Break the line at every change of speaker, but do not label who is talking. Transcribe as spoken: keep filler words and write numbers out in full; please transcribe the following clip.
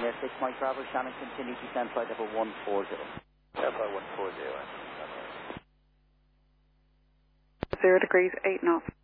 Yeah, six Mike Bravo, Shannon, continue to stand flight level one four zero.
Level one four zero.
Zero degrees, eight knots.